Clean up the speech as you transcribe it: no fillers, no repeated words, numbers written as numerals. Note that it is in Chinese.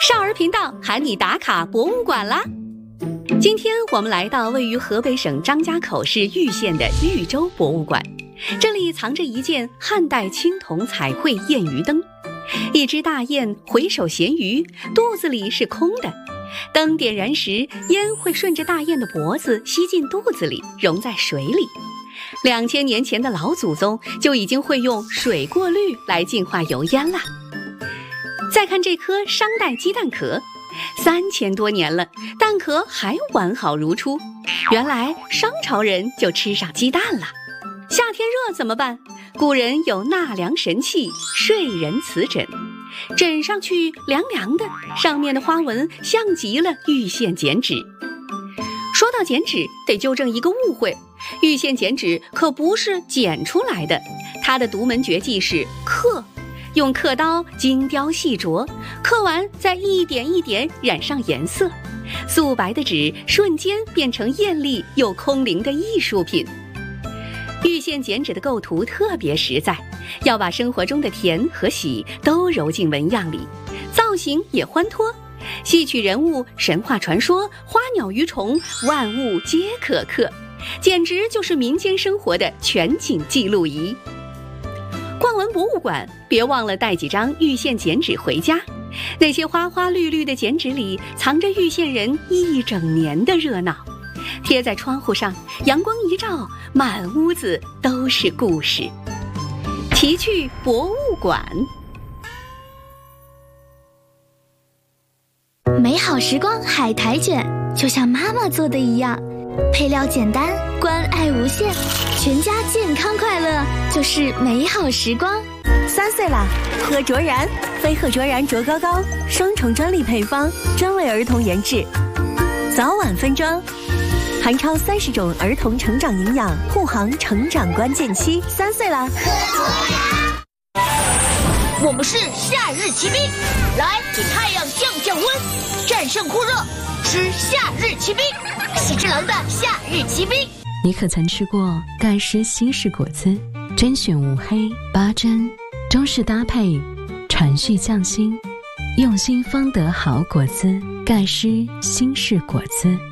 少儿频道喊你打卡博物馆啦！今天我们来到位于河北省张家口市玉县的玉州博物馆，这里藏着一件汉代青铜彩绘燕鱼灯。一只大雁回首衔鱼，肚子里是空的。灯点燃时，烟会顺着大雁的脖子吸进肚子里，溶在水里。2000年前的老祖宗就已经会用水过滤来净化油烟了。再看这颗商代鸡蛋壳，3000多年了，蛋壳还完好如初。原来商朝人就吃上鸡蛋了。夏天热怎么办？古人有纳凉神器睡人瓷枕，枕上去凉凉的，上面的花纹像极了玉线剪纸。说到剪纸，得纠正一个误会，玉线剪纸可不是剪出来的，它的独门绝技是刻，用刻刀精雕细琢，刻完再一点一点染上颜色，素白的纸瞬间变成艳丽又空灵的艺术品。玉线剪纸的构图特别实在，要把生活中的甜和喜都揉进纹样里，造型也欢脱，戏曲人物、神话传说、花鸟鱼虫，万物皆可刻，简直就是民间生活的全景记录仪。逛完博物馆，别忘了带几张玉线剪纸回家，那些花花绿绿的剪纸里藏着玉县人一整年的热闹。贴在窗户上，阳光一照，满屋子都是故事。奇趣博物馆。 美好时光海苔卷，就像妈妈做的一样，配料简单，关爱无限，全家健康快乐就是美好时光。 3岁啦，喝卓然，飞鹤卓然卓高高，双重专利配方，专为儿童研制，早晚分装，含超30种儿童成长营养，护航成长关键期。3岁啦，喝卓然。 我们是夏日骑兵，来给太阳降降温，战胜酷热，吃夏日骑兵，喜之郎的夏日骑兵。 你可曾吃过盖诗新式果汁？甄选无黑8针，中式搭配，传续匠心，用心方得好果汁。盖诗新式果汁。